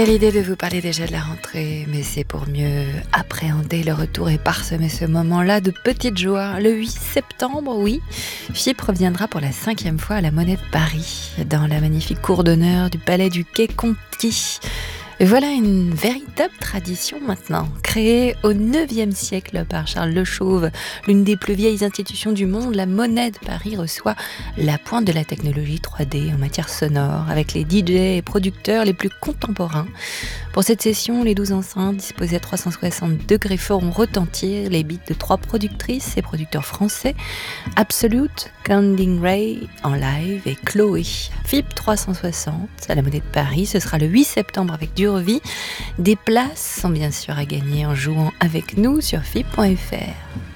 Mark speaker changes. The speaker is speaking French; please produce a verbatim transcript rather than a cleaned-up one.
Speaker 1: L'idée de vous parler déjà de la rentrée, mais c'est pour mieux appréhender le retour et parsemer ce moment-là de petites joies. Le huit septembre, oui, F I P reviendra pour la cinquième fois à la Monnaie de Paris, dans la magnifique cour d'honneur du palais du Quai Conti. Et voilà une véritable tradition maintenant, créée au neuvième siècle par Charles Le Chauve, l'une des plus vieilles institutions du monde. La Monnaie de Paris reçoit la pointe de la technologie trois D en matière sonore, avec les D J et producteurs les plus contemporains. Pour cette session, les douze enceintes disposées à trois cent soixante degrés feront retentir les beats de trois productrices et producteurs français, Absolute, Candy Ray en live et Chloé. F I P trois cent soixante à la Monnaie de Paris, ce sera le huit septembre avec Durevie. Des places sont bien sûr à gagner en jouant avec nous sur F I P point F R.